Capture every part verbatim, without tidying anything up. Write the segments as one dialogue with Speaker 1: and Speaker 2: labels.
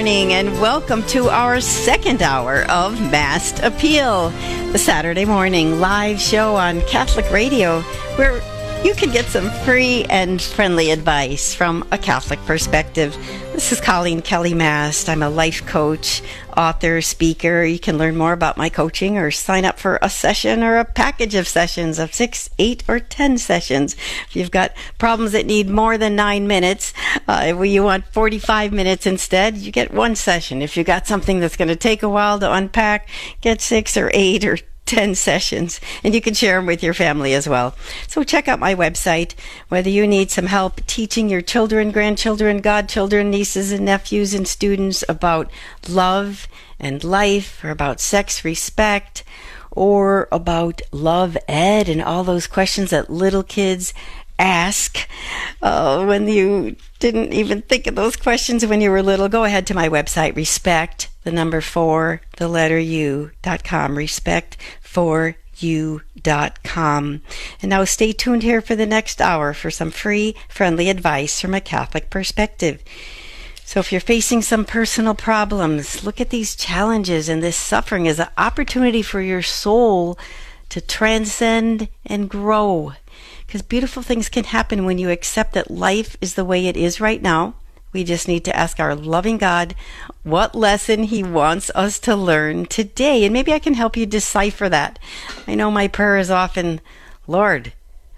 Speaker 1: morning, and welcome to our second hour of Massed Appeal, the Saturday morning live show on Catholic Radio, where you can get some free and friendly advice from a Catholic perspective. This is Colleen Kelly Mast. I'm a life coach, author, speaker. You can learn more about my coaching or sign up for a session or a package of sessions of six, eight, or ten sessions. If you've got problems that need more than nine minutes, uh, if you want forty-five minutes instead, you get one session. If you've got something that's going to take a while to unpack, get six or eight or ten sessions, and you can share them with your family as well. So check out my website. Whether you need some help teaching your children, grandchildren, godchildren, nieces and nephews and students about love and life, or about sex, respect, or about love ed and all those questions that little kids ask uh, when you didn't even think of those questions when you were little, go ahead to my website, respect, the number four, the letter U, dot com, respect for you dot com. And now stay tuned here for the next hour for some free, friendly advice from a Catholic perspective. So if you're facing some personal problems, look at these challenges and this suffering as an opportunity for your soul to transcend and grow. Because beautiful things can happen when you accept that life is the way it is right now. We just need to ask our loving God what lesson He wants us to learn today. And maybe I can help you decipher that. I know my prayer is often, Lord,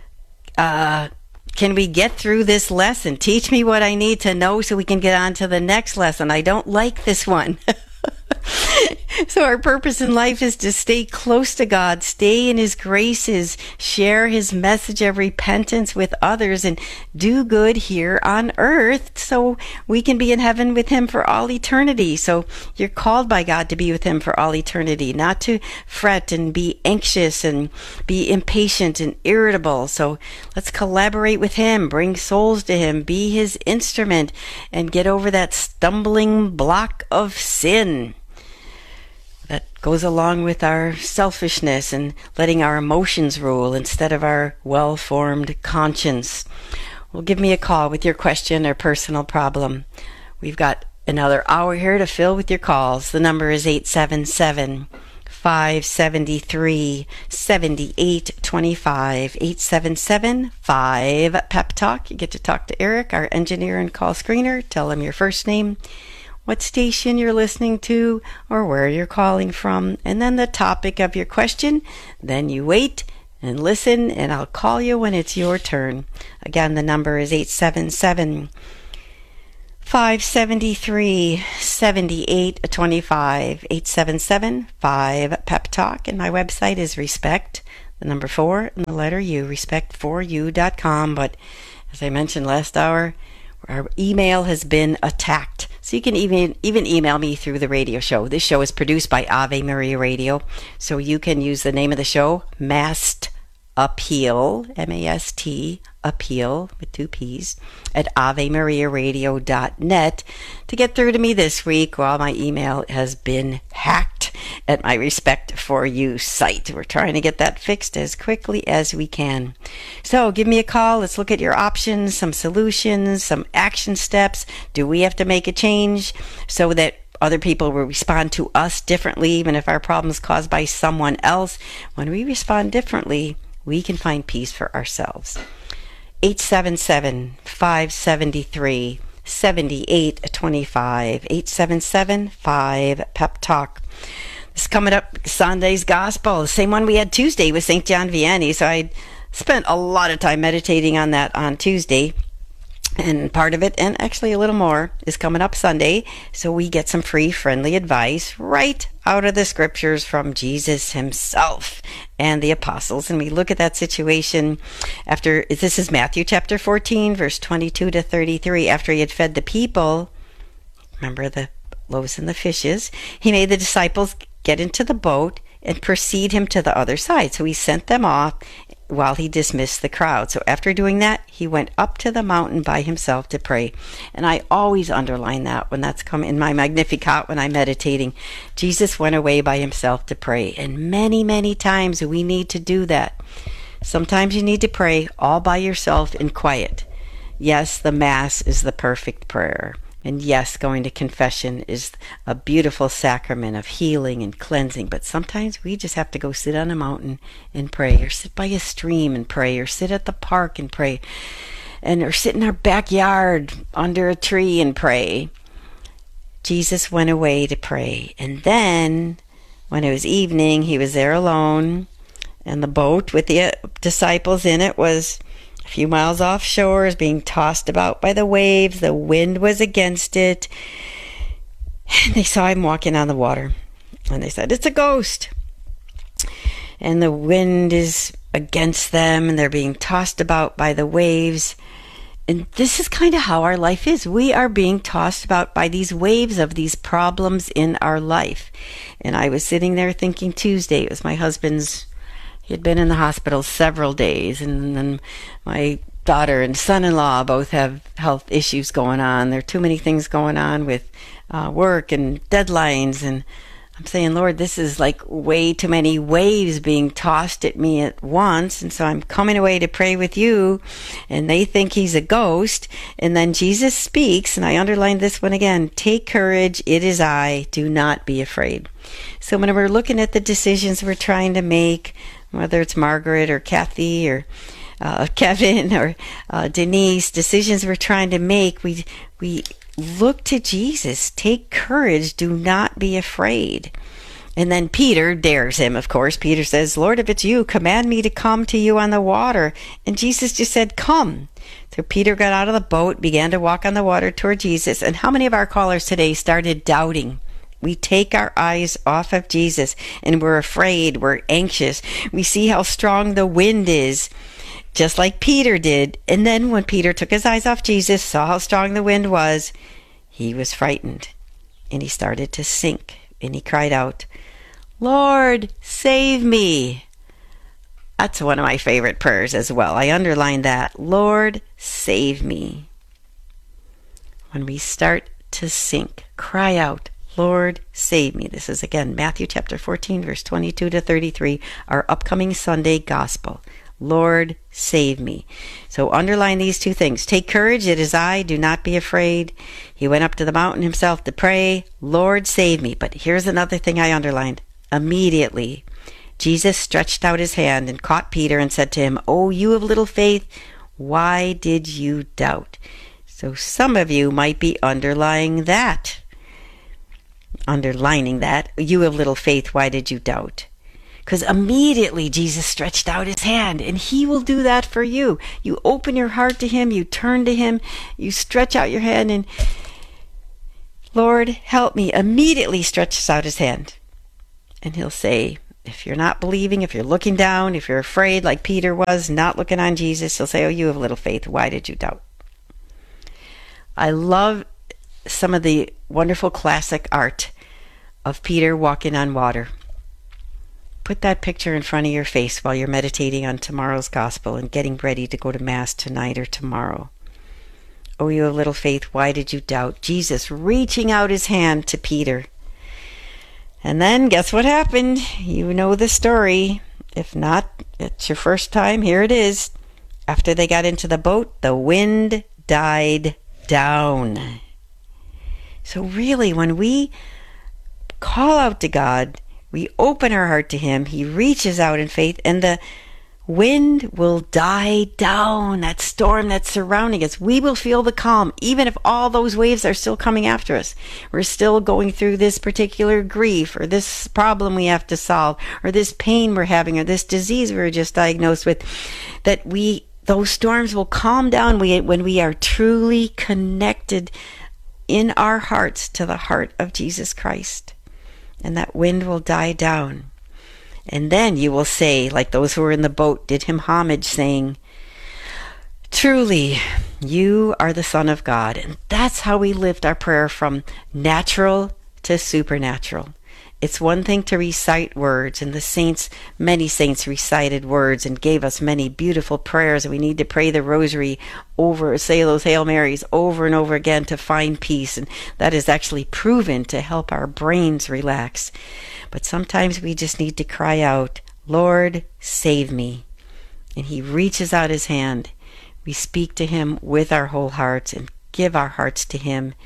Speaker 1: uh, can we get through this lesson? Teach me what I need to know so we can get on to the next lesson. I don't like this one. So our purpose in life is to stay close to God, stay in His graces, share His message of repentance with others, and do good here on earth so we can be in heaven with Him for all eternity. So you're called by God to be with Him for all eternity, not to fret and be anxious and be impatient and irritable. So let's collaborate with Him, bring souls to Him, be His instrument, and get over that stumbling block of sin that goes along with our selfishness and letting our emotions rule instead of our well-formed conscience. Well, give me a call with your question or personal problem. We've got another hour here to fill with your calls. The number is eight seven seven, five seven three, seven eight two five, eight seven seven, five, P E P Talk. You get to talk to Eric, our engineer and call screener. Tell him your first name, what station you're listening to, or where you're calling from, and then the topic of your question. Then you wait and listen, and I'll call you when it's your turn. Again, the number is eight seven seven, five seven three, seven eight two five, eight seven seven, five, P E P Talk, and my website is respect, the number four, and the letter U, respect for you dot com. But as I mentioned last hour, our email has been attacked. So you can even even email me through the radio show. This show is produced by Ave Maria Radio. So you can use the name of the show, Massed Appeal, M A S T, Appeal, with two P's, at ave maria radio dot net to get through to me this week while my email has been hacked at my Respect for You site. We're trying to get that fixed as quickly as we can. So give me a call. Let's look at your options, some solutions, some action steps. Do we have to make a change so that other people will respond to us differently, even if our problem is caused by someone else? When we respond differently, we can find peace for ourselves. eight seven seven, five seven three, seven eight two five, eight seven seven, five, P E P Talk. This is coming up, Sunday's Gospel, the same one we had Tuesday with Saint John Vianney. So I spent a lot of time meditating on that on Tuesday. And part of it, and actually a little more, is coming up Sunday. So we get some free, friendly advice right out of the scriptures from Jesus Himself and the apostles. And we look at that situation after, this is Matthew chapter fourteen, verse twenty-two to thirty-three. After He had fed the people, remember the loaves and the fishes, He made the disciples get into the boat and precede Him to the other side. So He sent them off while He dismissed the crowd. So after doing that, He went up to the mountain by Himself to pray. And I always underline that when that's come in my Magnificat when I'm meditating. Jesus went away by Himself to pray. And many, many times we need to do that. Sometimes you need to pray all by yourself in quiet. Yes, the Mass is the perfect prayer. And yes, going to confession is a beautiful sacrament of healing and cleansing, but sometimes we just have to go sit on a mountain and pray, or sit by a stream and pray, or sit at the park and pray, and or sit in our backyard under a tree and pray. Jesus went away to pray, and then when it was evening, he was there alone, and the boat with the disciples in it was a few miles offshore, is being tossed about by the waves. The wind was against it. And they saw him walking on the water. And they said, "It's a ghost." And the wind is against them, and they're being tossed about by the waves. And this is kind of how our life is. We are being tossed about by these waves of these problems in our life. And I was sitting there thinking Tuesday, it was my husband's, he had been in the hospital several days, and then my daughter and son-in-law both have health issues going on. There are too many things going on with uh, work and deadlines, and I'm saying, Lord, this is like way too many waves being tossed at me at once, and so I'm coming away to pray with you, and they think he's a ghost, and then Jesus speaks, and I underlined this one again, "Take courage, it is I, do not be afraid." So when we're looking at the decisions we're trying to make, whether it's Margaret or Kathy or uh, Kevin or uh, Denise, decisions we're trying to make, we we look to Jesus. Take courage. Do not be afraid. And then Peter dares him, of course. Peter says, "Lord, if it's you, command me to come to you on the water." And Jesus just said, "Come." So Peter got out of the boat, began to walk on the water toward Jesus. And how many of our callers today started doubting? We take our eyes off of Jesus, and we're afraid, we're anxious. We see how strong the wind is, just like Peter did. And then when Peter took his eyes off Jesus, saw how strong the wind was, he was frightened, and he started to sink, and he cried out, "Lord, save me." That's one of my favorite prayers as well. I underlined that. Lord, save me. When we start to sink, cry out, "Lord, save me." This is again Matthew chapter fourteen, verse twenty-two to thirty-three, our upcoming Sunday gospel. Lord, save me. So underline these two things. Take courage, it is I, do not be afraid. He went up to the mountain himself to pray, Lord, save me. But here's another thing I underlined. Immediately, Jesus stretched out his hand and caught Peter and said to him, "Oh, you of little faith, why did you doubt?" So some of you might be underlining that. Underlining that, "You of little faith, why did you doubt?" Because immediately Jesus stretched out his hand, and he will do that for you. You open your heart to him, you turn to him, you stretch out your hand, and Lord, help me. Immediately stretches out his hand. And he'll say, if you're not believing, if you're looking down, if you're afraid like Peter was, not looking on Jesus, he'll say, "Oh, you have little faith, why did you doubt?" I love some of the wonderful classic art of Peter walking on water. Put that picture in front of your face while you're meditating on tomorrow's gospel and getting ready to go to Mass tonight or tomorrow. "Oh, you have little faith, why did you doubt?" Jesus reaching out his hand to Peter. And then guess what happened? You know the story. If not, it's your first time, here it is. After they got into the boat, the wind died down. So really, when we call out to God, we open our heart to him, he reaches out in faith, and the wind will die down. That storm that's surrounding us, we will feel the calm, even if all those waves are still coming after us. We're still going through this particular grief, or this problem we have to solve, or this pain we're having, or this disease we were just diagnosed with, that we those storms will calm down when we are truly connected in our hearts to the heart of Jesus Christ. And that wind will die down. And then you will say, like those who were in the boat did him homage, saying, "Truly, you are the Son of God." And that's how we lift our prayer from natural to supernatural. It's one thing to recite words, and the saints, many saints recited words and gave us many beautiful prayers, and we need to pray the rosary over, say those Hail Marys over and over again to find peace, and that is actually proven to help our brains relax. But sometimes we just need to cry out, "Lord, save me." And he reaches out his hand. We speak to him with our whole hearts and give our hearts to him,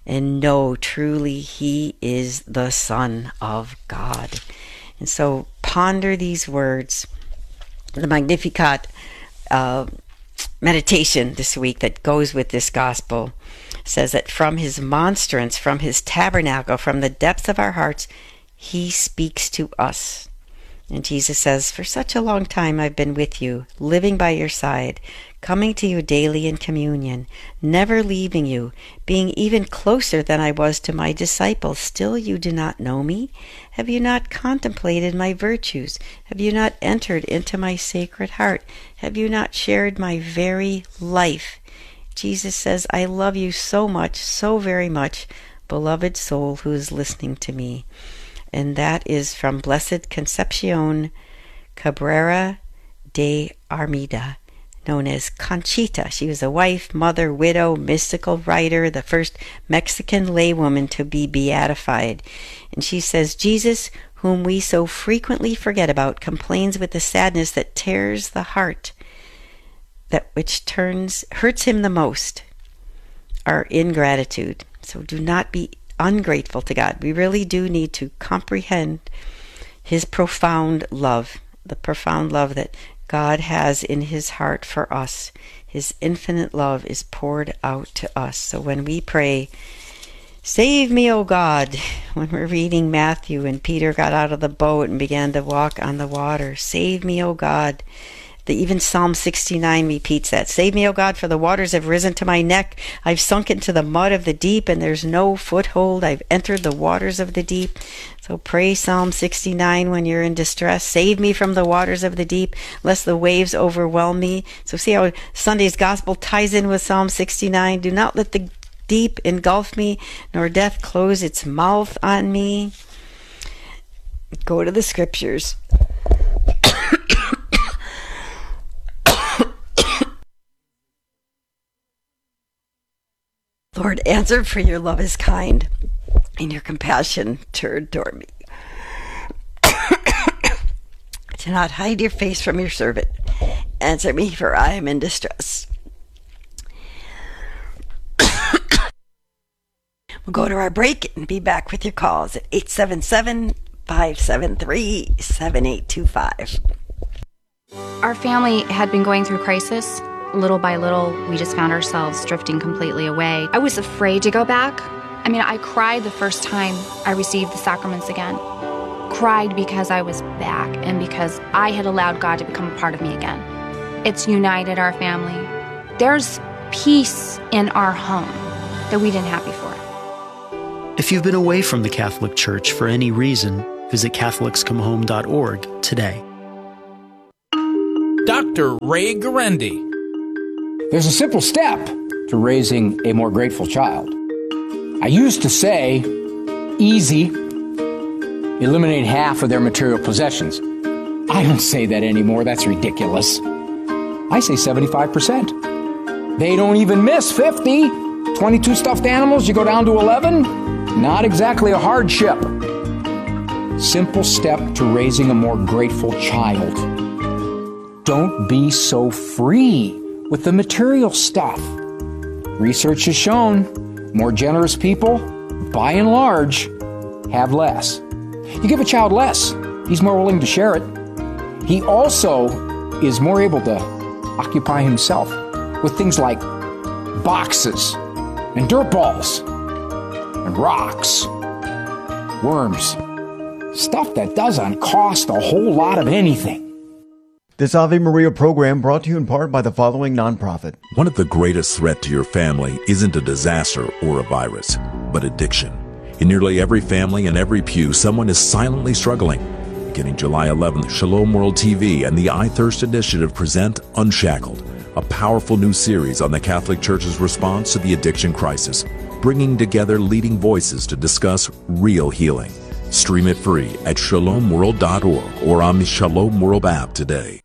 Speaker 1: and know truly he is the Son of God. And so ponder these words. The Magnificat uh, meditation this week that goes with this gospel says that from his monstrance, from his tabernacle, from the depths of our hearts, he speaks to us. And Jesus says, for such a long time I've been with you, living by your side, coming to you daily in communion, never leaving you, being even closer than I was to my disciples. Still you do not know me? Have you not contemplated my virtues? Have you not entered into my sacred heart? Have you not shared my very life? Jesus says, I love you so much, so very much, beloved soul who is listening to me. And that is from Blessed Concepcion Cabrera de Armida, known as Conchita. She was a wife, mother, widow, mystical writer, the first Mexican laywoman to be beatified. And she says, Jesus, whom we so frequently forget about, complains with the sadness that tears the heart, that which turns hurts him the most, our ingratitude. So do not be ungrateful to God. We really do need to comprehend his profound love, the profound love that God has in his heart for us. His infinite love is poured out to us. So when we pray, save me, O God, when we're reading Matthew and Peter got out of the boat and began to walk on the water, save me, O God. The, even Psalm sixty-nine repeats that. Save me, O God, for the waters have risen to my neck. I've sunk into the mud of the deep, and there's no foothold. I've entered the waters of the deep. So pray Psalm sixty-nine when you're in distress. Save me from the waters of the deep, lest the waves overwhelm me. So see how Sunday's gospel ties in with Psalm sixty-nine. Do not let the deep engulf me, nor death close its mouth on me. Go to the scriptures. Lord, answer, for your love is kind, and your compassion turned toward me. Do not hide your face from your servant. Answer me, for I am in distress. We'll go to our break and be back with your calls at eight seven seven, five seven three, seven eight two five.
Speaker 2: Our family had been going through crisis. Little by little, we just found ourselves drifting completely away. I was afraid to go back. I mean, I cried the first time I received the sacraments again. Cried because I was back and because I had allowed God to become a part of me again. It's united our family. There's peace in our home that we didn't have before.
Speaker 3: If you've been away from the Catholic Church for any reason, visit Catholics Come Home dot org today.
Speaker 4: Doctor Ray Guarendi.
Speaker 5: There's a simple step to raising a more grateful child. I used to say, easy, eliminate half of their material possessions. I don't say that anymore. That's ridiculous. I say seventy-five percent. They don't even miss fifty. twenty-two stuffed animals, you go down to eleven. Not exactly a hardship. Simple step to raising a more grateful child. Don't be so free with the material stuff. Research has shown more generous people, by and large, have less. You give a child less, he's more willing to share it. He also is more able to occupy himself with things like boxes and dirt balls and rocks, worms, stuff that doesn't cost a whole lot of anything.
Speaker 6: This Ave Maria program brought to you in part by the following nonprofit.
Speaker 7: One of the greatest threats to your family isn't a disaster or a virus, but addiction. In nearly every family and every pew, someone is silently struggling. Beginning July eleventh, Shalom World T V and the I Thirst Initiative present Unshackled, a powerful new series on the Catholic Church's response to the addiction crisis, bringing together leading voices to discuss real healing. Stream it free at shalom world dot org or on the Shalom World app today.